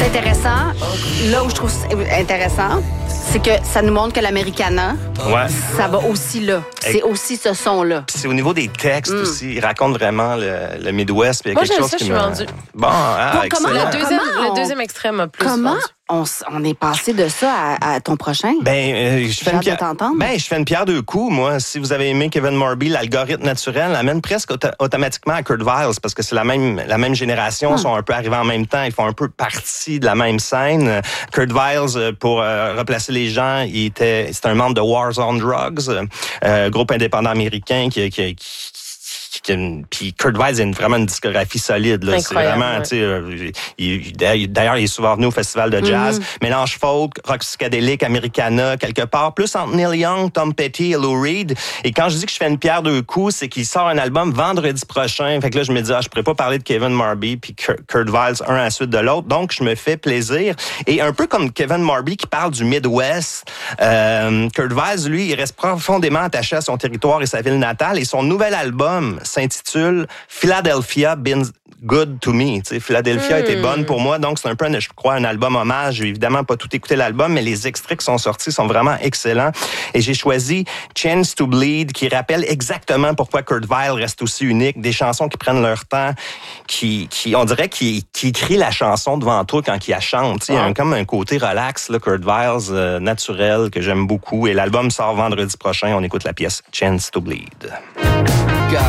intéressant, là où je trouve intéressant, c'est que ça nous montre que l'Americana, ça va aussi là. C'est aussi ce son-là. Puis c'est au niveau des textes aussi. Il raconte vraiment le Midwest. Puis il y a quelque chose ça, qui je suis rendue. Bon, comment Le deuxième extrait m'a plus Comment vendu. on est passé de ça à ton prochain? Je fais une pierre. Je fais une pierre deux coups, moi. Si vous avez aimé Kevin Morby, l'algorithme naturel l'amène presque automatiquement à Kurt Vile, parce que c'est la même génération, sont un peu arrivés en même temps, ils font un peu partie de la même scène. Kurt Vile, pour replacer les gens, c'est un membre de Wars on Drugs, groupe indépendant américain puis Kurt Vile a vraiment une discographie solide. Là. C'est vraiment, d'ailleurs, il est souvent venu au festival de jazz. Mélange folk, rock psychédélique, Americana, quelque part. Plus entre Neil Young, Tom Petty et Lou Reed. Et quand je dis que je fais une pierre deux coups, c'est qu'il sort un album vendredi prochain. Fait que là, je me dis, je pourrais pas parler de Kevin Morby puis Kurt Vile un à la suite de l'autre. Donc, je me fais plaisir. Et un peu comme Kevin Morby qui parle du Midwest, Kurt Vile, lui, il reste profondément attaché à son territoire et sa ville natale. Et son nouvel album s'intitule Philadelphia Been Good to Me. T'sais, Philadelphia était bonne pour moi, donc c'est un peu, je crois, un album hommage. J'ai évidemment pas tout écouté l'album, mais les extraits qui sont sortis sont vraiment excellents. Et j'ai choisi Chance to Bleed, qui rappelle exactement pourquoi Kurt Vile reste aussi unique. Des chansons qui prennent leur temps, on dirait qui écrit la chanson devant toi quand il la chante. Il y a comme un côté relax, là, Kurt Vile, naturel, que j'aime beaucoup. Et l'album sort vendredi prochain. On écoute la pièce Chance to Bleed.